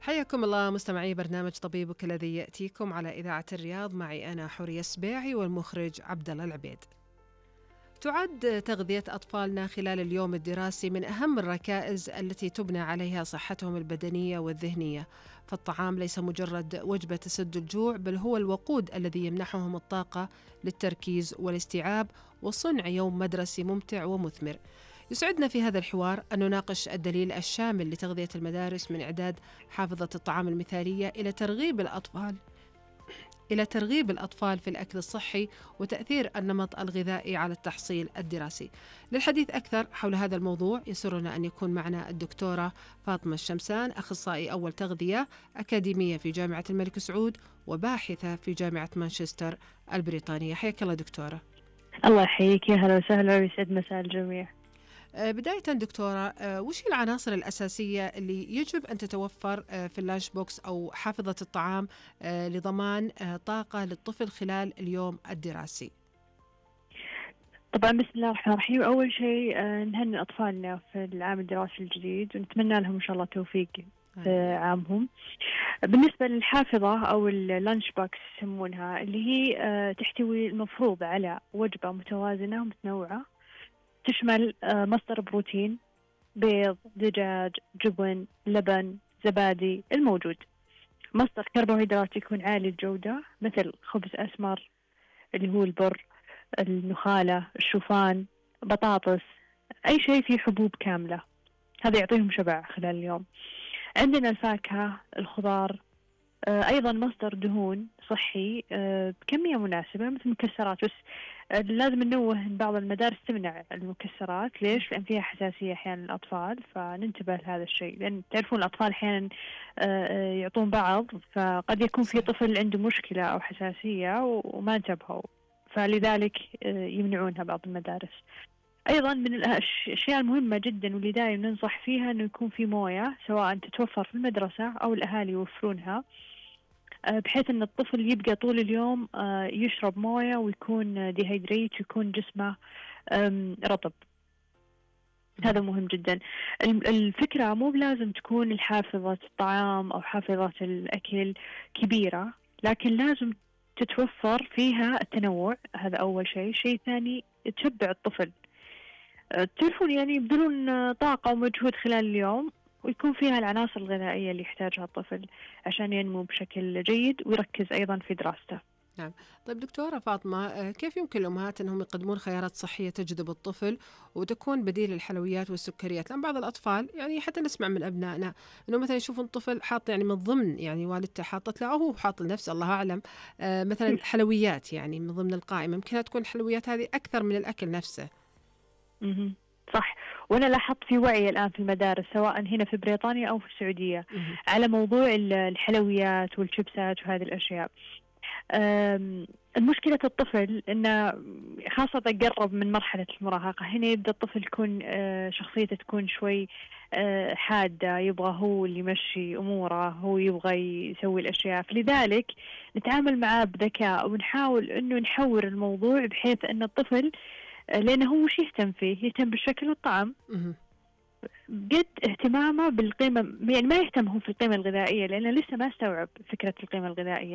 حياكم الله مستمعي برنامج طبيبك الذي يأتيكم على إذاعة الرياض، معي أنا حورية السبيعي والمخرج عبد الله العبيد. تعد تغذية أطفالنا خلال اليوم الدراسي من أهم الركائز التي تبنى عليها صحتهم البدنية والذهنية، فالطعام ليس مجرد وجبة تسد الجوع، بل هو الوقود الذي يمنحهم الطاقة للتركيز والاستيعاب وصنع يوم مدرسي ممتع ومثمر. يسعدنا في هذا الحوار أن نناقش الدليل الشامل لتغذية المدارس، من إعداد حافظة الطعام المثالية إلى ترغيب الأطفال في الأكل الصحي وتأثير النمط الغذائي على التحصيل الدراسي. للحديث أكثر حول هذا الموضوع يسرنا أن يكون معنا الدكتورة فاطمة الشمسان، أخصائي أول تغذية، أكاديمية في جامعة الملك سعود وباحثة في جامعة مانشستر البريطانية. حياك الله دكتورة. الله يحييك، يا هلا وسهلا ويسعد مساء الجميع. بداية دكتورة، وش هي العناصر الأساسية اللي يجب أن تتوفر في اللانش بوكس أو حافظة الطعام لضمان طاقة للطفل خلال اليوم الدراسي؟ طبعا بسم الله الرحمن الرحيم. أول شيء نهنئ أطفالنا في العام الدراسي الجديد ونتمنى لهم إن شاء الله توفيق في عامهم. بالنسبة للحافظة أو اللانش بوكس يسمونها، اللي هي تحتوي المفروض على وجبة متوازنة ومتنوعة تشمل مصدر بروتين، بيض، دجاج، جبن، لبن، زبادي الموجود، مصدر كربوهيدرات يكون عالي الجودة مثل خبز أسمر اللي هو البر، النخالة، الشوفان، بطاطس، أي شيء فيه حبوب كاملة، هذا يعطيهم شبع خلال اليوم. عندنا الفاكهة، الخضار، أيضا مصدر دهون صحي بكمية مناسبة مثل مكسرات، بس لازم ننوه أن بعض المدارس تمنع المكسرات. ليش؟ لأن فيها حساسية أحيانا للأطفال، فننتبه لهذا الشيء، لأن تعرفون الأطفال أحيانا يعطون بعض، فقد يكون في طفل عنده مشكلة أو حساسية وما انتبهوا، فلذلك يمنعونها بعض المدارس. أيضا من الأشياء المهمة جدا واللي دائما ننصح فيها أنه يكون في موية، سواء تتوفر في المدرسة أو الأهالي يوفرونها، بحيث أن الطفل يبقى طول اليوم يشرب موية ويكون ديهيدريت ويكون جسمه رطب. هذا مهم جدا. الفكرة مو بلازم تكون حافظة الطعام أو حافظة الأكل كبيرة، لكن لازم تتوفر فيها التنوع، هذا أول شيء. شيء ثاني، تشبع الطفل، تعرفون يعني يبذلون طاقة ومجهود خلال اليوم ويكون فيها العناصر الغذائية اللي يحتاجها الطفل عشان ينمو بشكل جيد ويركز أيضا في دراسته. نعم. طيب دكتورة فاطمة، كيف يمكن الأمهات أنهم يقدمون خيارات صحية تجذب الطفل وتكون بديل للحلويات والسكريات؟ لأن بعض الأطفال يعني حتى نسمع من أبنائنا أنه مثلا يشوفون طفل حاط يعني من ضمن يعني والدته حاطت له أو هو حاط لنفسه الله أعلم مثلا حلويات يعني من ضمن القائمة، يمكن تكون الحلويات هذه أكثر من الأكل نفسه. صح، وأنا لاحظت في وعي الآن في المدارس سواء هنا في بريطانيا أو في السعودية على موضوع الحلويات والشيبسات وهذه الأشياء. المشكلة الطفل إنه خاصة قرب من مرحلة المراهقة، هنا يبدأ الطفل يكون شخصيته تكون شوي حادة، يبغى هو اللي يمشي أموره، هو يبغى يسوي الأشياء، فلذلك نتعامل معاه بذكاء ونحاول إنه نحور الموضوع بحيث إن الطفل، لأنه هو وش يهتم فيه؟ يهتم بالشكل والطعم قد اهتمامه بالقيمة، يعني ما يهتم هو في القيمة الغذائية لأنه لسه ما استوعب فكرة القيمة الغذائية.